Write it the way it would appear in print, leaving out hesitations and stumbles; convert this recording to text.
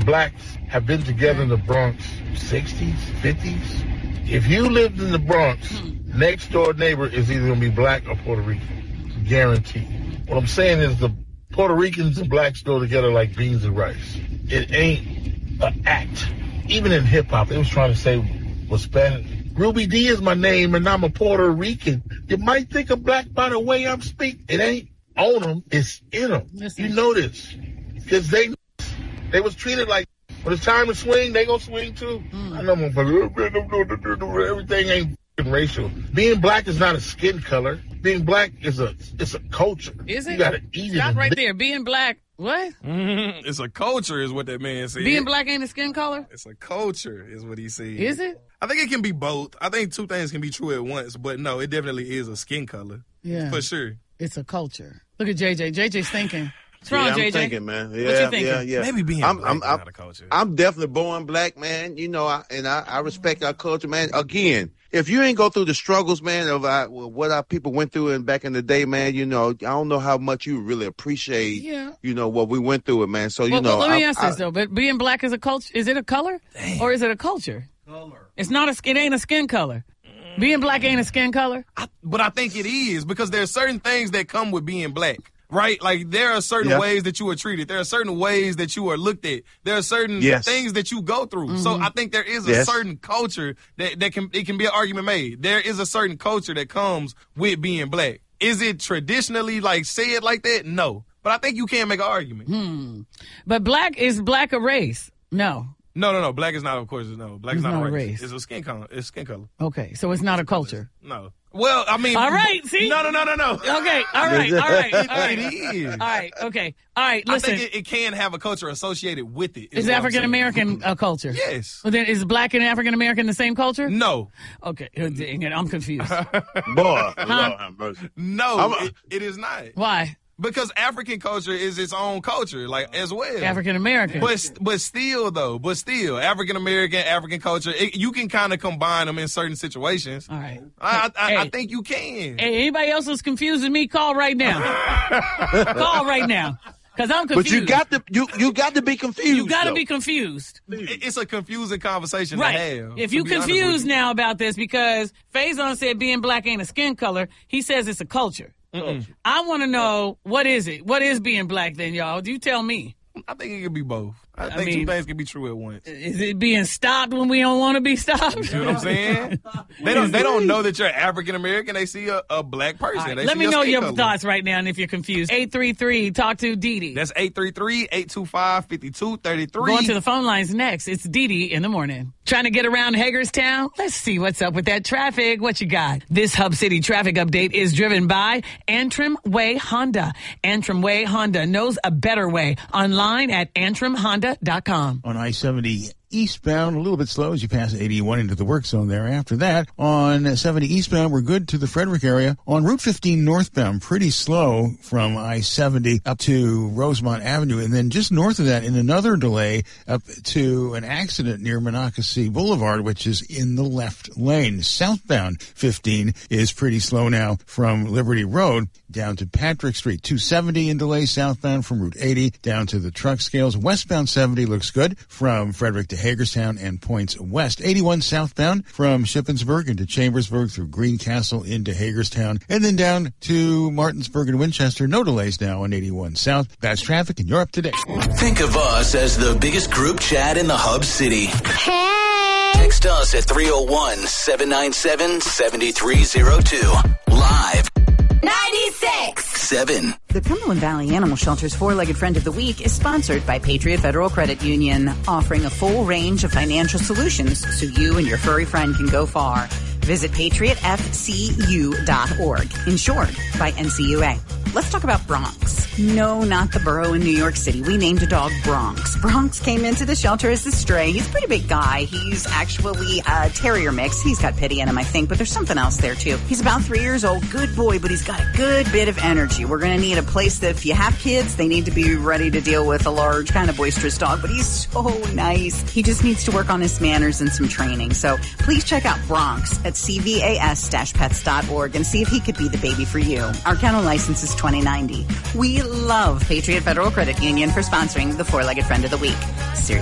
and blacks have been together in the Bronx 60s, 50s. If you lived in the Bronx, next door neighbor is either going to be black or Puerto Rican. Guaranteed. What I'm saying is the Puerto Ricans and blacks go together like beans and rice. It ain't an act. Even in hip-hop, they was trying to say, well, Spanish. Ruby D is my name, and I'm a Puerto Rican. You might think of black by the way I'm speaking. It ain't on them. It's in them. You know this. Because they was treated like, when it's time to swing, they gonna swing too. I know everything ain't racial. Being black is not a skin color. Being black it's a culture. Is it? You gotta eat it. Stop right there. Being black, what? It's a culture is what that man said. Being black ain't a skin color? It's a culture is what he said. Is it? I think it can be both. I think two things can be true at once, but no, it definitely is a skin color. Yeah. For sure. It's a culture. Look at JJ. JJ's thinking. What's wrong, JJ? I'm thinking, man. Yeah, what you thinking? Yeah. Maybe being black is not a culture. I'm definitely born black, man. You know, I respect our culture, man. Again, if you ain't go through the struggles, man, of what our people went through and back in the day, man, you know, I don't know how much you really appreciate, you know, what we went through it, man. So, you know. But let me ask this, though. But being black is a culture. Is it a color? Damn. Or is it a culture? Color. It's not it ain't a skin color. Being black ain't a skin color? But I think it is because there are certain things that come with being black. Right? Like, there are certain ways that you are treated. There are certain ways that you are looked at. There are certain things that you go through. So I think there is a certain culture that can be an argument made. There is a certain culture that comes with being black. Is it traditionally, like, said like that? No. But I think you can make an argument. But black is black a race? No. No. Black is not, of course, no. Black is not a race. It's a skin color. It's skin color. Okay. So it's not a culture? No. Well, I mean. All right, see? No. Okay, all right. It is. All right, okay. All right, listen. I think it can have a culture associated with it. Is African-American a culture? Yes. Well, then is black and African-American the same culture? No. Okay, dang it, I'm confused. Boy, no, it is not. Why? Because African culture is its own culture, like, as well. African-American. But still, African-American, African culture, you can kind of combine them in certain situations. All right. I think you can. Hey, anybody else who's confused with me, call right now. Call right now. Because I'm confused. But you got to be confused. You got to be confused. It's a confusing conversation to have. If you confused now about this, because Faison said being black ain't a skin color, he says it's a culture. I want to know, what is it? What is being black then, y'all? You tell me. I think it could be both. I think two things can be true at once. Is it being stopped when we don't want to be stopped? You know what I'm saying? They don't know that you're African American. They see a black person. Right, let me know your thoughts right now, and if you're confused. 833, talk to Didi. That's 833-825-5233. Going to the phone lines next. It's Didi in the morning. Trying to get around Hagerstown? Let's see what's up with that traffic. What you got? This Hub City traffic update is driven by Antrim Way Honda. Antrim Way Honda knows a better way. Online at antrimhonda.com. On I-70 eastbound, a little bit slow as you pass 81 into the work zone there. After that, on 70 eastbound, we're good to the Frederick area. On Route 15 northbound, pretty slow from I-70 up to Rosemont Avenue. And then just north of that, in another delay, up to an accident near Monocacy Boulevard, which is in the left lane. Southbound 15 is pretty slow now from Liberty Road down to Patrick Street. 270 in delay southbound from Route 80 down to the truck scales. Westbound 70 looks good from Frederick to Hagerstown and points west. 81 southbound from Shippensburg into Chambersburg through Greencastle into Hagerstown, and then down to Martinsburg and Winchester. No delays now on 81 south. That's traffic, and you're up to date. Think of us as the biggest group chat in the Hub City. Hey! Text us at 301-797-7302. Live. 96.7. The Cumberland Valley Animal Shelter's Four-Legged Friend of the Week is sponsored by Patriot Federal Credit Union, offering a full range of financial solutions so you and your furry friend can go far. Visit patriotfcu.org, insured by NCUA. Let's talk about Bronx. No, not the borough in New York City. We named a dog Bronx. Bronx came into the shelter as a stray. He's a pretty big guy. He's actually a terrier mix. He's got pity in him, I think, but there's something else there, too. He's about 3 years old. Good boy, but he's got a good bit of energy. We're going to need a place that if you have kids, they need to be ready to deal with a large, kind of boisterous dog, but he's so nice. He just needs to work on his manners and some training. So please check out Bronx at cvas-pets.org and see if he could be the baby for you. Our kennel license is 2090. We love Patriot Federal Credit Union for sponsoring the Four-Legged Friend of the Week. Seriously.